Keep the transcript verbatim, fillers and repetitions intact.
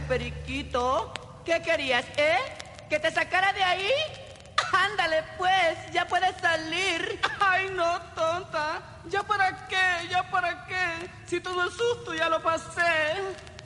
periquito. ¿Qué querías, eh? ¿Que te sacara de ahí? Ándale, pues, ya puedes salir. Ay, no, tonta. ¿Ya para qué? ¿Ya para qué? Si todo el susto ya lo pasé.